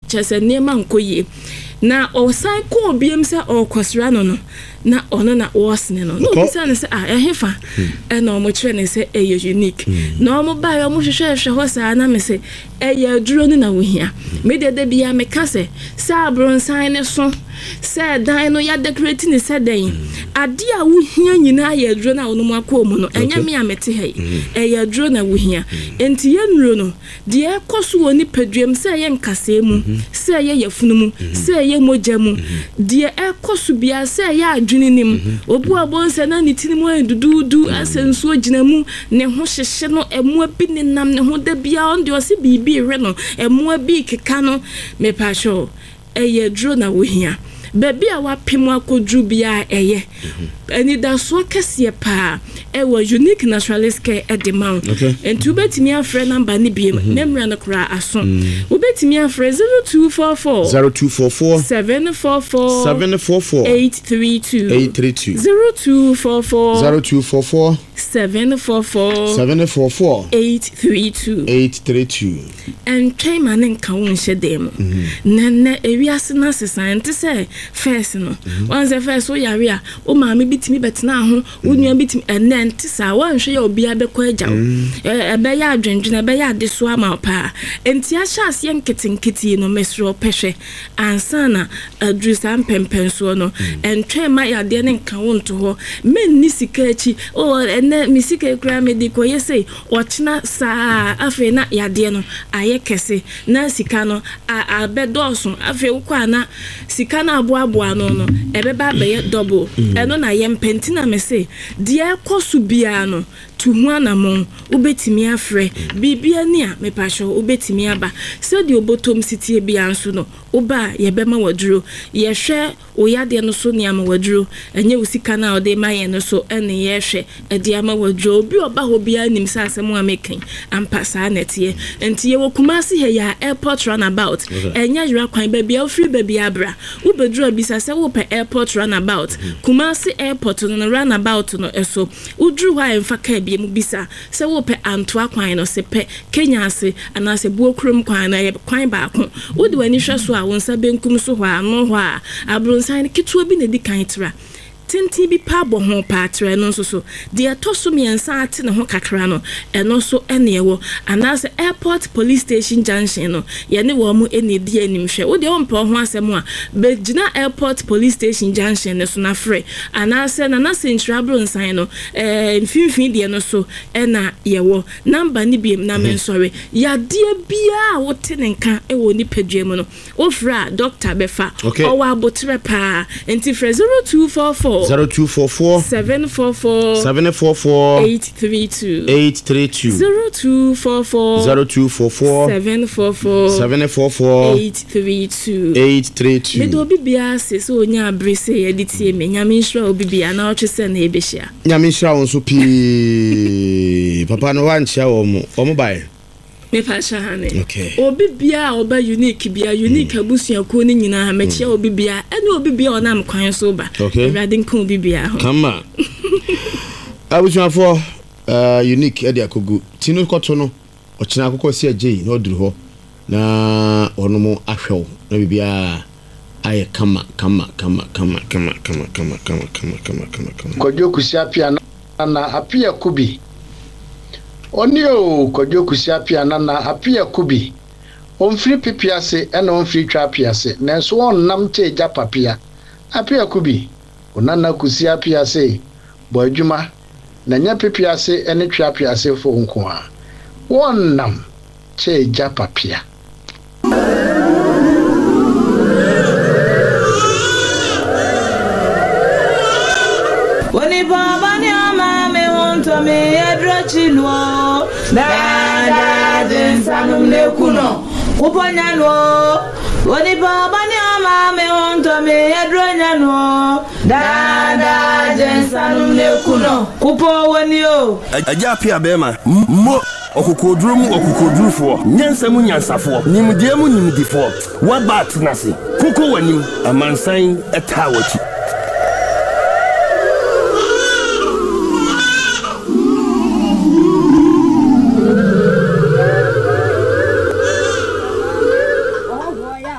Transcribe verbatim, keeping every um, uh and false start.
chese niema nkoye na osan ko obiem se okosra no no na ono na wosne no no bisa ne se ah ehefa e na omo kire ne se e unique na omo ba yo mo hwehwe hwe ho sa na me se e ya duro ni na wohia me de de bia me ka se sa bronsan ne so se dan no ya decorate ni se den ade a wohia nyina ya duro na ono mo akọ mu no enya me amete he e ya duro na wohia enti ye nuro no de e koso oni paduam se ye nkase mu se ye yafunu mu se ye moja mu de e koso bia se ye adwininim obu abonse na ni tinimu dududu asenso gina mu ne ho hyehye no emu abi ne nam ne ho da bia on de osi bibi hwe no emu abi keka no me pa sho eye dro na wohia baby a wapemu akodru bia eye ani da so kese pa e wa unique naturalist care e de man entu betimi afre number ni biem nemra no kra aso obetimi afre zero two four four zero two four four seven four four seven four four eight three two eight three two zero two four four zero two four four seven four four seven four four eight three two eight three two and came an encounter shedem nana ewiase na sesante say first no once the first we area o ma me bitimi betena ho wonua bitimi enen tisa wanhwe ya obi abekọ agyaw e be ya adwendwena be ya adeso ama pa enti a chance ye nketinketi no mesro pehwe ansana adrusa mpempenso no entwe ma ya de ne nkawo nto ho men ni sika achi o ene misika ekura mediko yese ochina sa afi na ya de no aye kese na sika no abedoso afi ukwa na sika na abo abo ano no ebeba be double eno na ye mpenti na me se de ekosu bia no tuhu na mon ubetimi afre bibia ni a me pasho ubetimi aba se de obotom sitie bia nso no oba ye bema waduro ye hwe oyade no so ni ama waduro enye usika na ode maye no so ene ye hwe ede ama waduro obi oba ho bia nim sa asem a mekan ampasa netie enti ye wokumasi he ya airport runabout enye yira kwan ba bia ofri ba bia abra ubeduro bisa se wo pe airport runabout kumasi airport no runabout no eso udru wa emfa ka bia mu bisa se wo pe antoa kwan no se pe Kenya ase ana se buokrum kwan na ye kwan ba ko wodi wani hwe so a wonsa benkum so ho a no ho a abronsan kitu obi na di kan tra tinti bi pa bo ho pa tra no so so de atoso miensa ate ne ho kakra no eno so ene ewo anase airport police station junction no ye ne wo mu ene di anim hwe wo de wo mpa ho asem a be gina airport police station junction ne so na free anase na na central bronsan no eh mfimfin de no so ena ye wo number ni biem na men sorry ya de bia wo te ne nka e wo ni padwam no wo fra doctor befa o wa botre pa enti fra zero two four four zero two four four seven four four seven four four eight three two eight three two zero two four four zero two four four seven four four seven four four eight three two eight three two. Me do bibia se so onya abrese ye de tie me nyame nhra obibia na otwese na ebehia nyame nhra won so pi papa no wan chia wo mo wo mo bai me pa shahane okay obibia oba unique bia unique abusuan ko ni nyina ha mechia obibia ene obibia onam kwan so ba rade nko obibia ho come on abusuan for uh unique e de akogu tinu koto no ochina akoko si agye na oduru ho na ono mo ahwew na bibia aye kama kama kama kama kama kama kama kama kama kama kama kama Kodwo Kusiapia na apia kubi onio Kodwo Kusiapia na apia kubi onfiri pipiase ena onfiri twapiase nanso wonnam te japapia apia kubi onana Kusiapia bo adwuma na nya pipiase ene twapiase fo nko a wonnam te japapia Woni baba ni ama me wonto me edrochino dada densanum ne kuno uponya no woni baba ni ama me wonto me edronya no dada densanum ne kuno kupo woni o aja pia bema mo okukodru mu okukodrufo nyansam nyansafo nimdie mu nimdifo wa bat nase kuko wanim amansan etawachi